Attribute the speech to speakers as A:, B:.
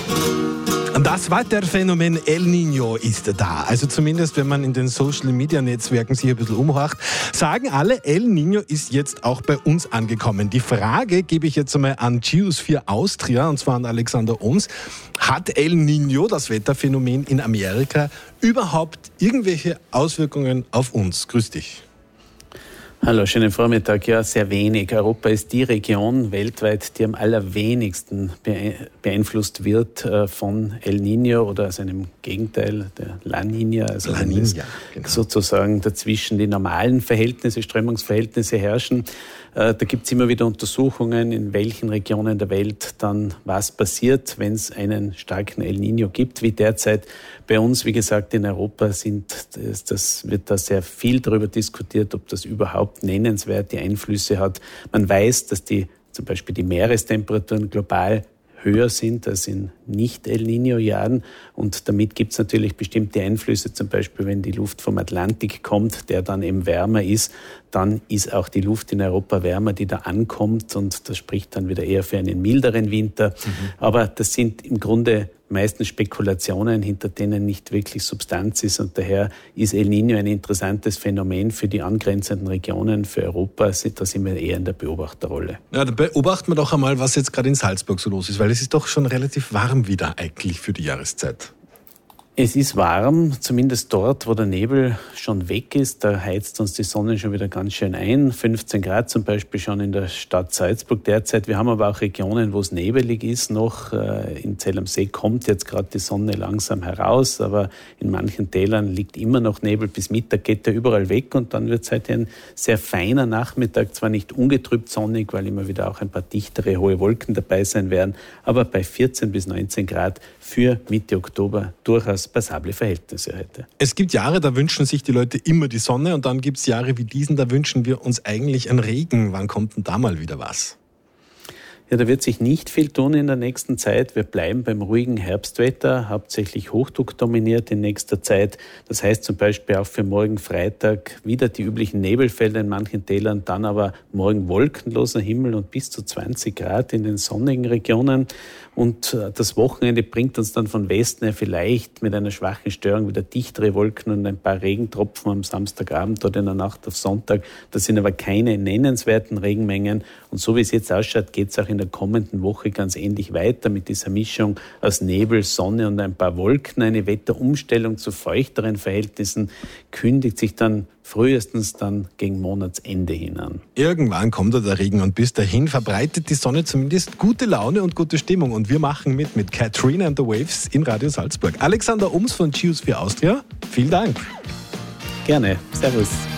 A: Das Wetterphänomen El Niño ist da. Also zumindest, wenn man in den Social-Media-Netzwerken sich ein bisschen umhorcht, sagen alle, El Niño ist jetzt auch bei uns angekommen. Die Frage gebe ich jetzt einmal an Geosphere Austria, und zwar an Alexander Ohms. Hat El Niño, das Wetterphänomen in Amerika, überhaupt irgendwelche Auswirkungen auf uns? Grüß dich.
B: Hallo, schönen Vormittag. Ja, sehr wenig. Europa ist die Region weltweit, die am allerwenigsten beeinflusst wird von El Niño oder seinem Gegenteil, der La Niña. Also
A: La Niña,
B: genau. Sozusagen dazwischen die normalen Verhältnisse, Strömungsverhältnisse herrschen. Da gibt es immer wieder Untersuchungen, in welchen Regionen der Welt dann was passiert, wenn es einen starken El Niño gibt, wie derzeit bei uns. Wie gesagt, in Europa wird da sehr viel darüber diskutiert, ob das überhaupt nennenswerte Einflüsse hat. Man weiß, dass zum Beispiel die Meerestemperaturen global höher sind als in Nicht-El Niño-Jahren. Und damit gibt es natürlich bestimmte Einflüsse. Zum Beispiel, wenn die Luft vom Atlantik kommt, der dann eben wärmer ist, dann ist auch die Luft in Europa wärmer, die da ankommt. Und das spricht dann wieder eher für einen milderen Winter. Aber das sind im Grunde meistens Spekulationen, hinter denen nicht wirklich Substanz ist. Und daher ist El Niño ein interessantes Phänomen für die angrenzenden Regionen, für Europa. Da sind wir eher in der Beobachterrolle.
A: Ja, dann beobachten wir doch einmal, was jetzt gerade in Salzburg so los ist, weil es ist doch schon relativ warm wieder eigentlich für die Jahreszeit.
B: Es ist warm, zumindest dort, wo der Nebel schon weg ist. Da heizt uns die Sonne schon wieder ganz schön ein. 15 Grad zum Beispiel schon in der Stadt Salzburg derzeit. Wir haben aber auch Regionen, wo es nebelig ist noch. In Zell am See kommt jetzt gerade die Sonne langsam heraus, aber in manchen Tälern liegt immer noch Nebel. Bis Mittag geht der überall weg und dann wird es heute ein sehr feiner Nachmittag. Zwar nicht ungetrübt sonnig, weil immer wieder auch ein paar dichtere, hohe Wolken dabei sein werden, aber bei 14 bis 19 Grad für Mitte Oktober durchaus passable Verhältnisse heute.
A: Es gibt Jahre, da wünschen sich die Leute immer die Sonne, und dann gibt es Jahre wie diesen, da wünschen wir uns eigentlich einen Regen. Wann kommt denn da mal wieder was?
B: Ja, da wird sich nicht viel tun in der nächsten Zeit. Wir bleiben beim ruhigen Herbstwetter, hauptsächlich Hochdruck dominiert in nächster Zeit. Das heißt zum Beispiel auch für morgen Freitag wieder die üblichen Nebelfelder in manchen Tälern, dann aber morgen wolkenloser Himmel und bis zu 20 Grad in den sonnigen Regionen. Und das Wochenende bringt uns dann von Westen her vielleicht mit einer schwachen Störung wieder dichtere Wolken und ein paar Regentropfen am Samstagabend oder in der Nacht auf Sonntag. Das sind aber keine nennenswerten Regenmengen. Und so wie es jetzt ausschaut, geht es auch in der kommenden Woche ganz ähnlich weiter mit dieser Mischung aus Nebel, Sonne und ein paar Wolken. Eine Wetterumstellung zu feuchteren Verhältnissen kündigt sich dann frühestens dann gegen Monatsende hin an.
A: Irgendwann kommt der Regen und bis dahin verbreitet die Sonne zumindest gute Laune und gute Stimmung. Und wir machen mit Katrina and the Waves in Radio Salzburg. Alexander Ohms von Geosphere Austria, vielen Dank.
B: Gerne. Servus.